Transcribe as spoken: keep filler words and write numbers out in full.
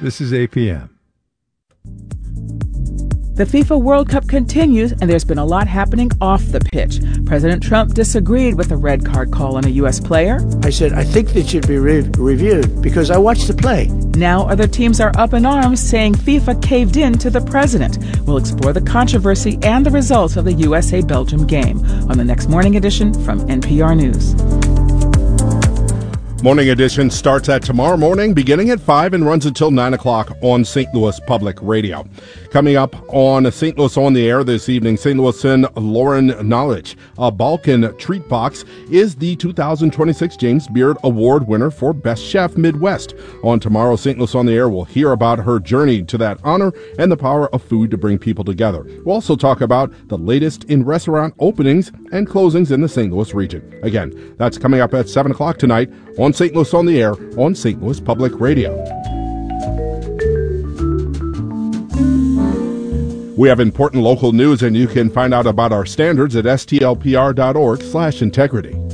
This is A P M. The FIFA World Cup continues, and there's been a lot happening off the pitch. President Trump disagreed with a red card call on a U S player. I said, I think that should be re- reviewed because I watched the play. Now other teams are up in arms saying FIFA caved in to the president. We'll explore the controversy and the results of the U S A-Belgium game on the next Morning Edition from N P R News. Morning Edition starts at tomorrow morning, beginning at five and runs until nine o'clock on Saint Louis Public Radio. Coming up on Saint Louis on the Air this evening, Saint Louisan Lauren Knowledge. A Balkan Treat Box is the two thousand twenty-six James Beard Award winner for Best Chef Midwest. On tomorrow, Saint Louis on the Air will hear about her journey to that honor and the power of food to bring people together. We'll also talk about the latest in restaurant openings and closings in the Saint Louis region. Again, that's coming up at seven o'clock tonight on Saint Louis on the Air on Saint Louis Public Radio. We have important local news, and you can find out about our standards at S T L P R dot org slash integrity.